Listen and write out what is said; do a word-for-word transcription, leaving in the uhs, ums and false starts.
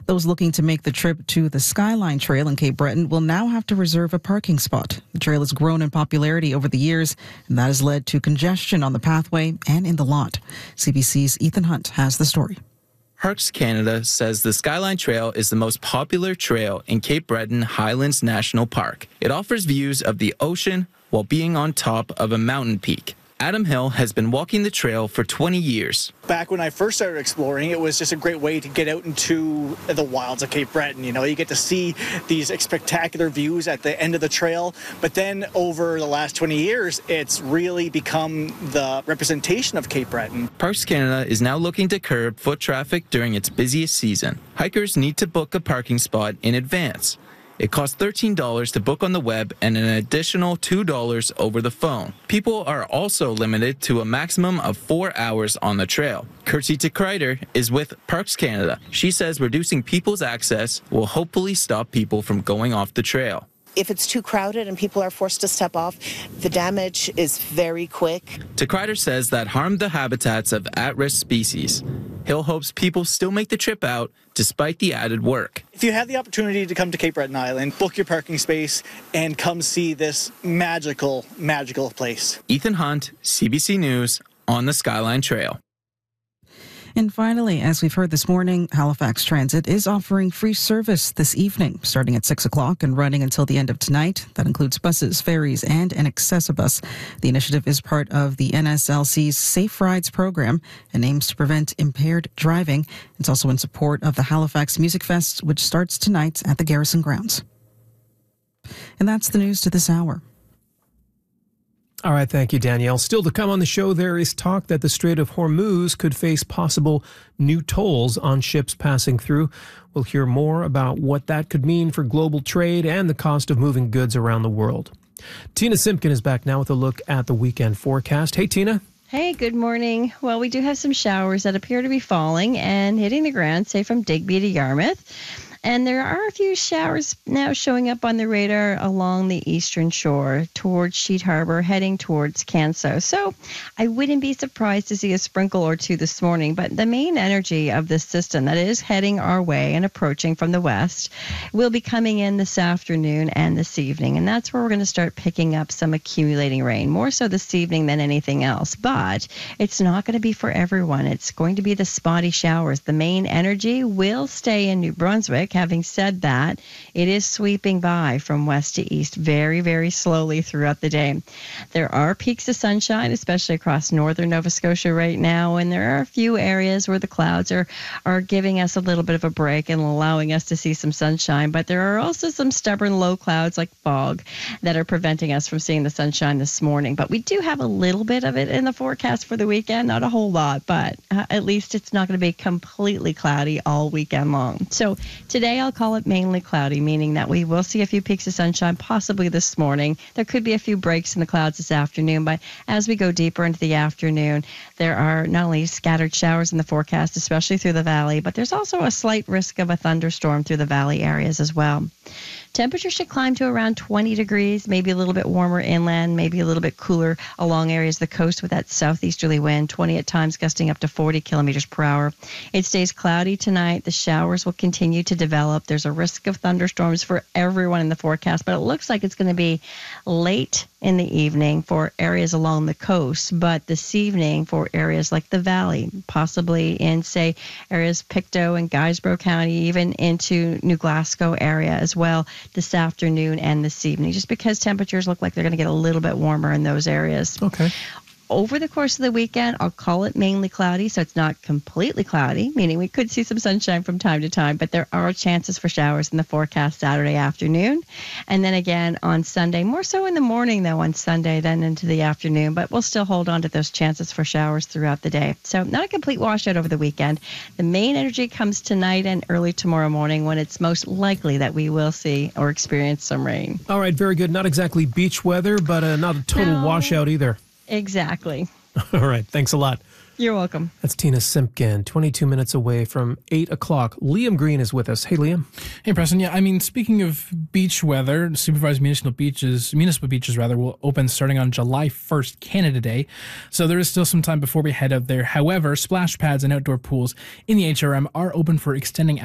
Those looking to make the trip to the Skyline Trail in Cape Breton will now have to reserve a parking spot. The trail has grown in popularity over the years, and that has led to congestion on the pathway and in the lot. C B C's Ethan Hunt has the story. Parks Canada says the Skyline Trail is the most popular trail in Cape Breton Highlands National Park. It offers views of the ocean while being on top of a mountain peak. Adam Hill has been walking the trail for twenty years. Back when I first started exploring, it was just a great way to get out into the wilds of Cape Breton. You know, you get to see these spectacular views at the end of the trail. But then over the last twenty years, it's really become the representation of Cape Breton. Parks Canada is now looking to curb foot traffic during its busiest season. Hikers need to book a parking spot in advance. It costs thirteen dollars to book on the web and an additional two dollars over the phone. People are also limited to a maximum of four hours on the trail. Kirsty Kreider is with Parks Canada. She says reducing people's access will hopefully stop people from going off the trail. If it's too crowded and people are forced to step off, the damage is very quick. Kreider says that harmed the habitats of at-risk species. Hill hopes people still make the trip out despite the added work. If you have the opportunity to come to Cape Breton Island, book your parking space and come see this magical, magical place. Ethan Hunt, C B C News, on the Skyline Trail. And finally, as we've heard this morning, Halifax Transit is offering free service this evening, starting at six o'clock and running until the end of tonight. That includes buses, ferries, and an Accessibus. The initiative is part of the N S L C's Safe Rides program and aims to prevent impaired driving. It's also in support of the Halifax Music Fest, which starts tonight at the Garrison Grounds. And that's the news to this hour. All right, thank you, Danielle. Still to come on the show, there is talk that the Strait of Hormuz could face possible new tolls on ships passing through. We'll hear more about what that could mean for global trade and the cost of moving goods around the world. Tina Simpkin is back now with a look at the weekend forecast. Hey, Tina. Hey, good morning. Well, we do have some showers that appear to be falling and hitting the ground, say from Digby to Yarmouth. And there are a few showers now showing up on the radar along the eastern shore towards Sheet Harbor, heading towards Canso. So I wouldn't be surprised to see a sprinkle or two this morning. But the main energy of this system that is heading our way and approaching from the west will be coming in this afternoon and this evening. And that's where we're going to start picking up some accumulating rain, more so this evening than anything else. But it's not going to be for everyone. It's going to be the spotty showers. The main energy will stay in New Brunswick. Having said that, it is sweeping by from west to east very, very slowly throughout the day. There are peaks of sunshine, especially across northern Nova Scotia right now, and there are a few areas where the clouds are, are giving us a little bit of a break and allowing us to see some sunshine. But there are also some stubborn low clouds like fog that are preventing us from seeing the sunshine this morning. But we do have a little bit of it in the forecast for the weekend, not a whole lot, but uh, at least it's not going to be completely cloudy all weekend long. So today, Today, I'll call it mainly cloudy, meaning that we will see a few peaks of sunshine possibly this morning. There could be a few breaks in the clouds this afternoon, but as we go deeper into the afternoon, there are not only scattered showers in the forecast, especially through the valley, but there's also a slight risk of a thunderstorm through the valley areas as well. Temperatures should climb to around twenty degrees, maybe a little bit warmer inland, maybe a little bit cooler along areas of the coast with that southeasterly wind, twenty at times gusting up to forty kilometers per hour. It stays cloudy tonight. The showers will continue to develop. There's a risk of thunderstorms for everyone in the forecast, but it looks like it's going to be late in the evening for areas along the coast, but this evening for areas like the valley, possibly in, say, areas Pictou and Guysborough County, even into New Glasgow area as well this afternoon and this evening, just because temperatures look like they're going to get a little bit warmer in those areas. Okay. Over the course of the weekend, I'll call it mainly cloudy, so it's not completely cloudy, meaning we could see some sunshine from time to time, but there are chances for showers in the forecast Saturday afternoon. And then again on Sunday, more so in the morning, though, on Sunday, then into the afternoon, but we'll still hold on to those chances for showers throughout the day. So not a complete washout over the weekend. The main energy comes tonight and early tomorrow morning when it's most likely that we will see or experience some rain. All right, very good. Not exactly beach weather, but uh, not a total No. washout either. Exactly. All right. Thanks a lot. You're welcome. That's Tina Simpkin, twenty-two minutes away from eight o'clock. Liam Green is with us. Hey, Liam. Hey, Preston. Yeah, I mean, speaking of beach weather, supervised municipal beaches, municipal beaches rather, will open starting on July first, Canada Day. So there is still some time before we head out there. However, splash pads and outdoor pools in the H R M are open for extending